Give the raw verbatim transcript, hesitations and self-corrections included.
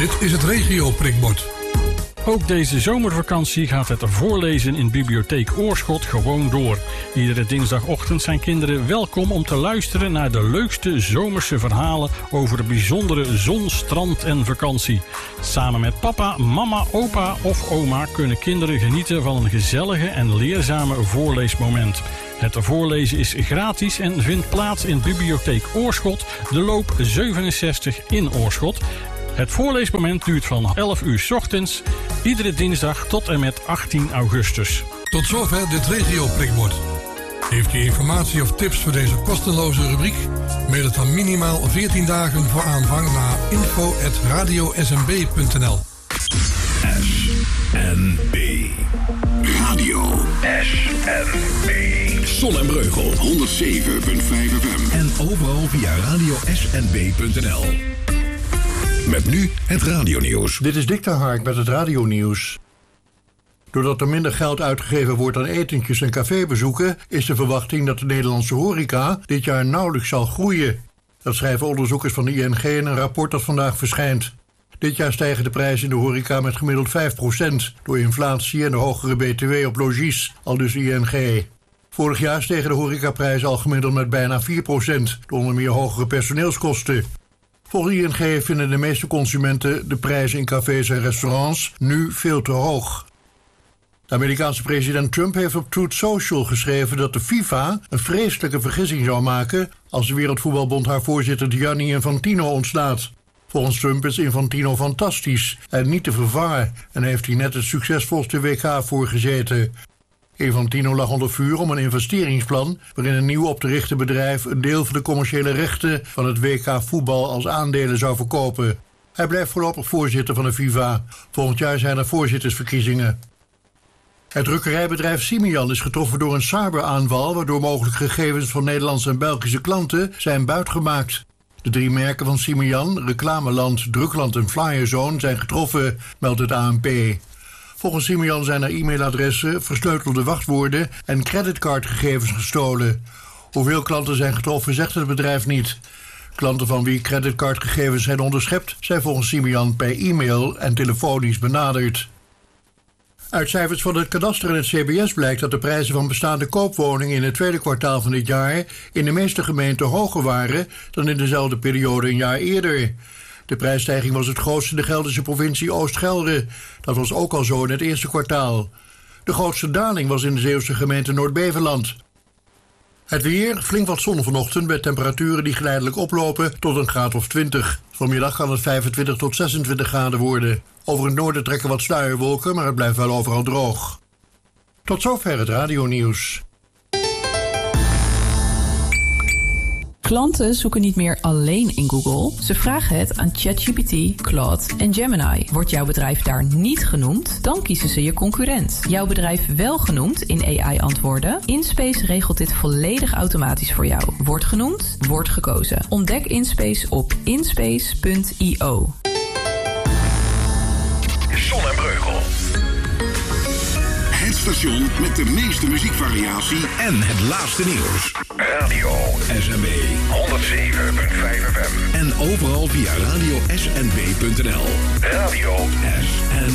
Dit is het regio-prikbord. Ook deze zomervakantie gaat het voorlezen in Bibliotheek Oorschot gewoon door. Iedere dinsdagochtend zijn kinderen welkom om te luisteren naar de leukste zomerse verhalen over de bijzondere zon, strand en vakantie. Samen met papa, mama, opa of oma kunnen kinderen genieten van een gezellige en leerzame voorleesmoment. Het voorlezen is gratis en vindt plaats in Bibliotheek Oorschot, de loop zevenenzestig in Oorschot. Het voorleesmoment duurt van elf uur 's ochtends, iedere dinsdag tot en met achttien augustus. Tot zover dit regio-prikbord. Heeft u informatie of tips voor deze kosteloze rubriek? Mail het dan minimaal veertien dagen voor aanvang naar info at radio s m b punt n l. S N B Radio S N B Zon en Breugel honderdzeven komma vijf F M en overal via radio s n b punt n l. Met nu het radionieuws. Dit is Dick de Hark met het radionieuws. Doordat er minder geld uitgegeven wordt aan etentjes en cafébezoeken, is de verwachting dat de Nederlandse horeca dit jaar nauwelijks zal groeien. Dat schrijven onderzoekers van de I N G in een rapport dat vandaag verschijnt. Dit jaar stijgen de prijzen in de horeca met gemiddeld vijf procent... door inflatie en de hogere B T W op logies, aldus I N G. Vorig jaar stegen de horecaprijzen al gemiddeld met bijna vier procent... door onder meer hogere personeelskosten. Volgens I N G vinden de meeste consumenten de prijzen in cafés en restaurants nu veel te hoog. De Amerikaanse president Trump heeft op Truth Social geschreven dat de FIFA een vreselijke vergissing zou maken als de Wereldvoetbalbond haar voorzitter Gianni Infantino ontslaat. Volgens Trump is Infantino fantastisch en niet te vervangen en heeft hij net het succesvolste W K voorgezeten. Infantino lag onder vuur om een investeringsplan waarin een nieuw op te richten bedrijf een deel van de commerciële rechten van het W K voetbal als aandelen zou verkopen. Hij blijft voorlopig voorzitter van de FIFA. Volgend jaar zijn er voorzittersverkiezingen. Het drukkerijbedrijf Simian is getroffen door een cyberaanval waardoor mogelijk gegevens van Nederlandse en Belgische klanten zijn buitgemaakt. De drie merken van Simian, Reclameland, Drukland en Flyerzone, zijn getroffen, meldt het A N P. Volgens Simian zijn er e-mailadressen, versleutelde wachtwoorden en creditcardgegevens gestolen. Hoeveel klanten zijn getroffen, zegt het bedrijf niet. Klanten van wie creditcardgegevens zijn onderschept zijn volgens Simian per e-mail en telefonisch benaderd. Uit cijfers van het kadaster en het C B S blijkt dat de prijzen van bestaande koopwoningen in het tweede kwartaal van dit jaar in de meeste gemeenten hoger waren dan in dezelfde periode een jaar eerder. De prijsstijging was het grootst in de Gelderse provincie Oost-Gelre. Dat was ook al zo in het eerste kwartaal. De grootste daling was in de Zeeuwse gemeente Noord-Beveland. Het weer, flink wat zon vanochtend met temperaturen die geleidelijk oplopen tot een graad of twintig. Vanmiddag kan het vijfentwintig tot zesentwintig graden worden. Over het noorden trekken wat sluierwolken, maar het blijft wel overal droog. Tot zover het radionieuws. Klanten zoeken niet meer alleen in Google. Ze vragen het aan ChatGPT, Claude en Gemini. Wordt jouw bedrijf daar niet genoemd, dan kiezen ze je concurrent. Jouw bedrijf wel genoemd in A I-antwoorden? InSpace regelt dit volledig automatisch voor jou. Wordt genoemd, wordt gekozen. Ontdek InSpace op inspace punt i o. Zon en Breugel. Het station met de meeste muziekvariatie en het laatste nieuws. Radio S N B honderdzeven komma vijf F M. En overal via radio s n b punt n l. Radio S N B.